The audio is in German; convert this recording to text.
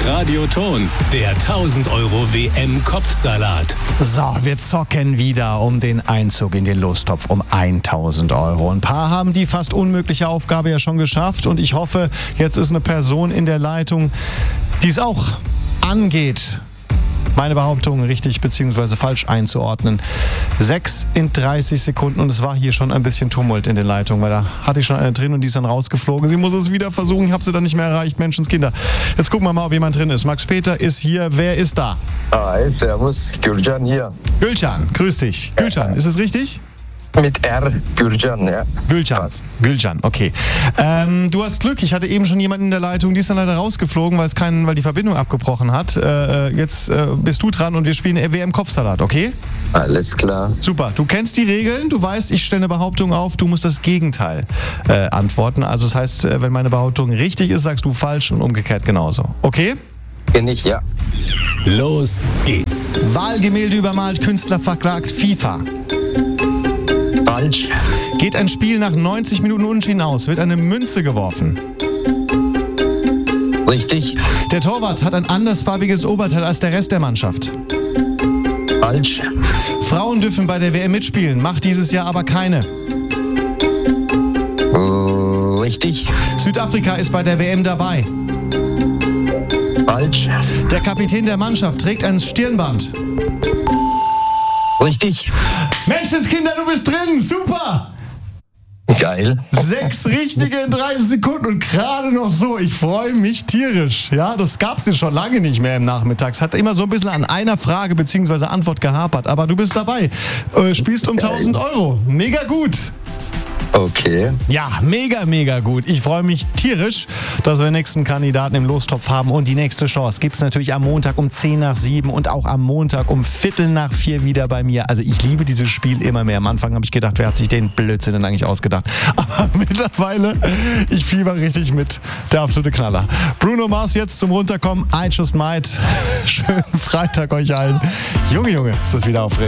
Radioton, der 1000 Euro WM-Kopfsalat. So, wir zocken wieder um den Einzug in den Lostopf um 1000 Euro. Ein paar haben die fast unmögliche Aufgabe ja schon geschafft und ich hoffe, jetzt ist eine Person in der Leitung, die es auch angeht, meine Behauptung richtig bzw. falsch einzuordnen. 6 in 30 Sekunden und es war hier schon ein bisschen Tumult in den Leitungen, weil da hatte ich schon eine drin und die ist dann rausgeflogen. Sie muss es wieder versuchen, ich habe sie dann nicht mehr erreicht, Menschenskinder. Jetzt gucken wir mal, ob jemand drin ist. Max Peter ist hier, wer ist da? Hi, servus, Gülcan hier. Gülcan, grüß dich. Gülcan, ist es richtig? Mit R, Gülcan, ja. Gülcan, okay. Du hast Glück, ich hatte eben schon jemanden in der Leitung, die ist dann leider rausgeflogen, weil die Verbindung abgebrochen hat. Jetzt bist du dran und wir spielen WM-Kopfsalat, okay? Alles klar. Super, du kennst die Regeln, du weißt, ich stelle eine Behauptung auf, du musst das Gegenteil antworten. Also das heißt, wenn meine Behauptung richtig ist, sagst du falsch und umgekehrt genauso, okay? Kenn ich, ja. Los geht's. Wahlgemälde übermalt, Künstler verklagt, FIFA. Falsch. Geht ein Spiel nach 90 Minuten Unentschieden aus, wird eine Münze geworfen. Richtig. Der Torwart hat ein andersfarbiges Oberteil als der Rest der Mannschaft. Falsch. Frauen dürfen bei der WM mitspielen, macht dieses Jahr aber keine. Richtig. Südafrika ist bei der WM dabei. Falsch. Der Kapitän der Mannschaft trägt ein Stirnband. Richtig. Menschenskinder, du bist drin, super! Geil. 6 richtige in 30 Sekunden und gerade noch so. Ich freue mich tierisch. Ja, das gab's ja schon lange nicht mehr im Nachmittag. Es hat immer so ein bisschen an einer Frage bzw. Antwort gehapert. Aber du bist dabei. Spielst um 1000 Euro. Mega gut. Okay. Ja, mega, mega gut. Ich freue mich tierisch, dass wir den nächsten Kandidaten im Lostopf haben. Und die nächste Chance gibt es natürlich am Montag um 10 nach 7 und auch am Montag um 3:45 wieder bei mir. Also ich liebe dieses Spiel immer mehr. Am Anfang habe ich gedacht, wer hat sich den Blödsinn denn eigentlich ausgedacht? Aber mittlerweile, ich fieber richtig mit. Der absolute Knaller. Bruno Mars jetzt zum Runterkommen. I Just Might. Schönen Freitag euch allen. Junge, ist das wieder aufregend.